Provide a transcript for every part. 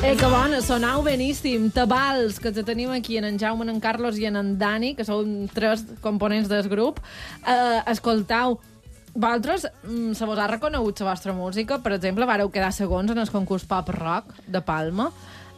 Que bona, sonau beníssim. Tabals, que tenim aquí en Jaume, en Carlos i en Dani, que són 3 components del grup. Escoltau, vosaltres se vos ha reconegut la vostra música. Per exemple, vareu quedar segons en el concurs Pop Rock de Palma.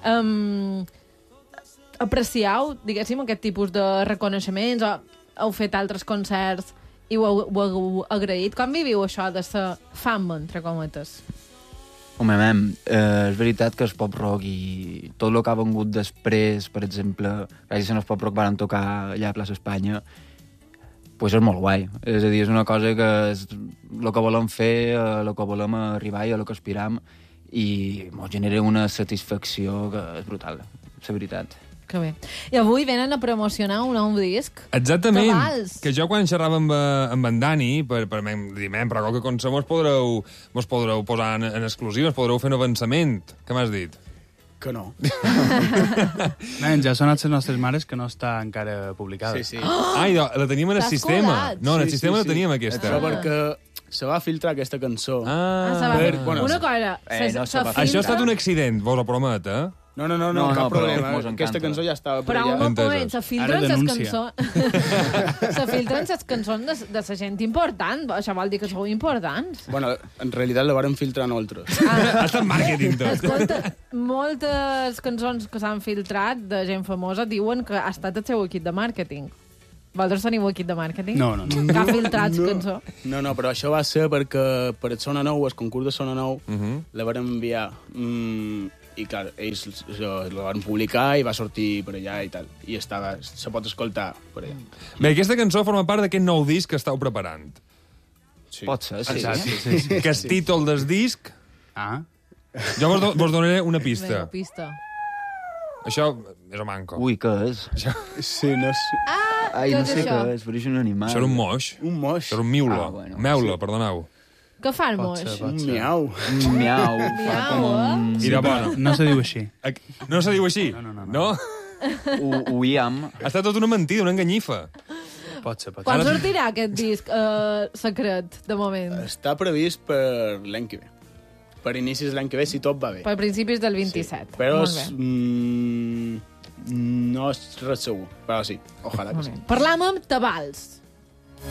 Apreciau, diguéssim, aquest tipus de reconeixements, o heu fet altres concerts i ho heu agraït? Com viviu això de ser fama, entre cometes? Home, és veritat que el pop-rock i tot el que ha vengut després, per exemple, gràcies al pop-rock van tocar allà a Plaça Espanya, pues és molt guai. És a dir, és una cosa que és el que volem fer, el que volem arribar i a el que aspiram, i ens genera una satisfacció que és brutal, la veritat. Que bé. I avui venen a promocionar un nou disc. Exactament. Tabals. Que jo quan xerrava amb en Dani, per dir, però qualque cançó mos podreu posar en exclusiva, mos podreu fer un avançament. Què m'has dit? Que no. Ja ha sonat les nostres mares que no està encara publicada. Sí. Ai, la teníem en el T'has sistema. colat. No, en el Sí, sistema sí, la teníem, sí. aquesta. Això perquè se va filtrar aquesta cançó. Se va Per- fer. bueno, Una cosa, no se va fer. Això ha estat un accident, vos ho promet, eh? No, No, cap però problema. mos encanta. Aquesta cançó ja estava per però un allà. moment, se filtren Ara les denúncia. cançons... se filtren les cançons de la gent important. Això vol dir que sou importants. Bueno, en realitat la varen filtrar nosaltres. Ha estat màrqueting, tot. Escolta, moltes cançons que s'han filtrat de gent famosa diuen que ha estat el seu equip de màrqueting. Vosaltres teniu equip de màrqueting? No. Que ha filtrat la cançó? No, però això va ser perquè per el Sona Nou, el concurs de Sona Nou, la varen enviar i, clar, ells la van publicar i va sortir per allà i tal. I se pot escoltar per allà. Bé, aquesta cançó forma part d'aquest nou disc que esteu preparant. Sí. Pot ser, sí. Sí. Que el títol del disc... Ah, Jo vos donaré una Vinga, pista. pista. Això és un manco. Ui, què és? Sí, no és... Ai, què no és sé això? què és, però és un animal. Això era un moix. Un moix. Això era un miula. Ah, bueno, Meula, perdoneu. Què fa el pot moix? ser, Un pot ser. miau. Un miau. Miau, Mira, bona. No se diu així. No se diu així? No. Uiam. Ha estat tot una mentida, una enganyifa. Pot ser. Quan sortirà aquest disc secret, de moment? Està previst per l'any que ve. Per inicis de l'any que ve, si tot va bé. Per principis del 27. Però Molt bé. no és res segur. Però sí, ojalà que sí. Parlam amb Tabals.